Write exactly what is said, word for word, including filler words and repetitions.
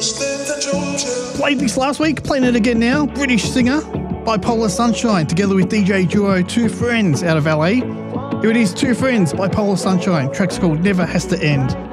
Played this last week, playing it again now. British singer, Bipolar Sunshine, together with D J duo Two Friends out of L A. Here it is, Two Friends, Bipolar Sunshine. Track's called Never Has to End.